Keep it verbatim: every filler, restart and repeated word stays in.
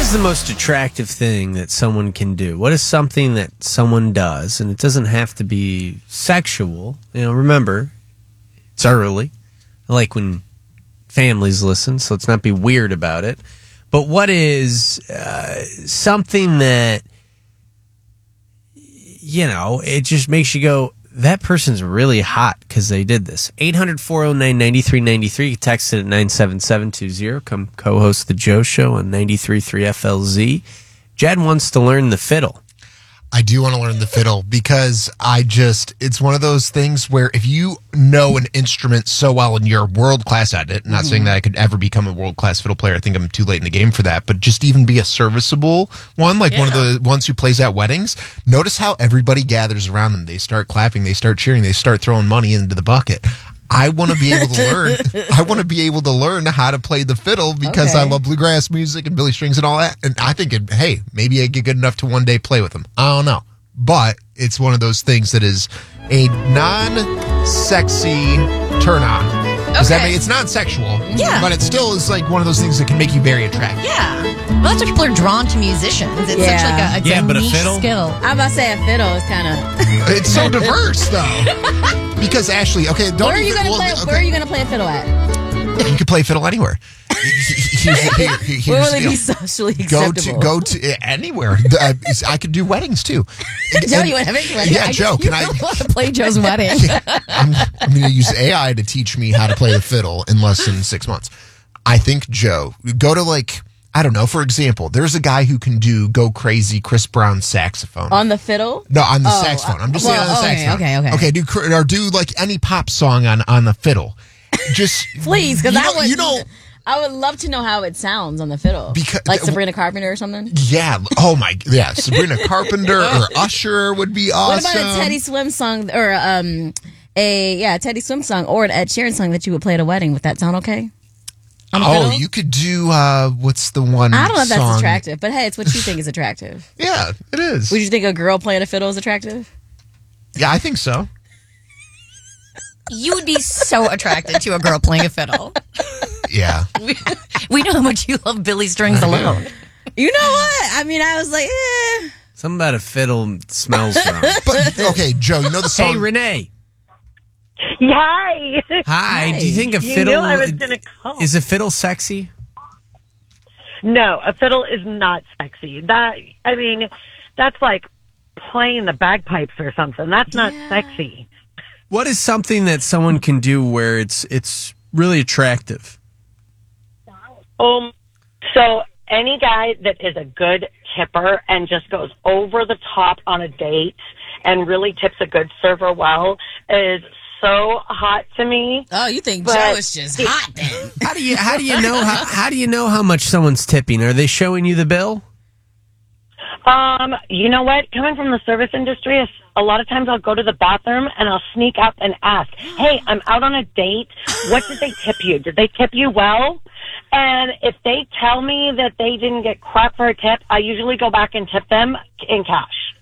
is the most attractive thing that someone can do? What is something that someone does, and it doesn't have to be sexual? You know, remember, it's early. I like when families listen, so let's not be weird about it. But what is uh, something that, you know, it just makes you go, that person's really hot because they did this. eight hundred, four oh nine, nine three nine three. Text it at nine seven seven two zero. Come co-host the Joe Show on ninety-three point three F L Z. Jed wants to learn the fiddle. I do want to learn the fiddle because I just, it's one of those things where if you know an instrument so well and you're world class at it, not mm-hmm. saying that I could ever become a world class fiddle player. I think I'm too late in the game for that, but just even be a serviceable one, like yeah. one of the ones who plays at weddings. Notice how everybody gathers around them. They start clapping, they start cheering, they start throwing money into the bucket. I want to be able to learn. I want to be able to learn how to play the fiddle because okay. I love bluegrass music and Billy Strings and all that. And I think, it, hey, maybe I get good enough to one day play with them. I don't know, but it's one of those things that is a non-sexy turn on. Does okay. that mean it's not sexual? Yeah, but it still is like one of those things that can make you very attractive. Yeah, well, that's why people are drawn to musicians. It's yeah. such like a, it's yeah, a but niche a fiddle? skill. I'm about to say a fiddle is kind of. It's so diverse, though. Because Ashley, okay, don't. Where are you even, gonna well, play? okay. Where are you gonna play a fiddle at? You can play fiddle anywhere. Here's, here, here's Where will the it deal. be socially Go acceptable? to go to uh, anywhere. I, I could do weddings too. Joe, you want to make wedding? Yeah, I Joe, just, can I? I want to play Joe's wedding. I'm, I'm going to use A I to teach me how to play the fiddle in less than six months. I think Joe, go to like I don't know. For example, there's a guy who can do Go Crazy Chris Brown saxophone on the fiddle. No, on the oh, saxophone. I'm just well, saying on the okay, saxophone. okay, okay. Okay, do or do like any pop song on on the fiddle. Just please, because you I know, would. you know. I would love to know how it sounds on the fiddle. Because, like Sabrina Carpenter or something? Yeah. Oh, my. Yeah. Sabrina Carpenter or Usher would be awesome. What about a Teddy Swim song or um a, yeah, Teddy Swim song or an Ed Sheeran song that you would play at a wedding? Would that sound okay? Oh, fiddle? you could do, uh, what's the one I don't know if that's song? attractive, but hey, it's what you think is attractive. Yeah, it is. Would you think a girl playing a fiddle is attractive? Yeah, I think so. You would be so attracted to a girl playing a fiddle. Yeah. We, we know how much you love Billy Strings alone. You know what? I mean, I was like, eh. Something about a fiddle smells wrong. But, okay, Joe, you know the song. Hey, Renee. Hi. Hi. Hi. Do you think a You fiddle knew I was gonna call. is a fiddle sexy? No, a fiddle is not sexy. That I mean, that's like playing the bagpipes or something. That's not Yeah. sexy. What is something that someone can do where it's it's really attractive? Um, so any guy that is a good tipper and just goes over the top on a date and really tips a good server well is so hot to me. Oh, you think But- Joe is just hot then? How do you how do you know how, how do you know how much someone's tipping? Are they showing you the bill? Um, you know what? Coming from the service industry, a lot of times I'll go to the bathroom and I'll sneak out and ask, hey, I'm out on a date. What did they tip you? Did they tip you well? And if they tell me that they didn't get crap for a tip, I usually go back and tip them in cash.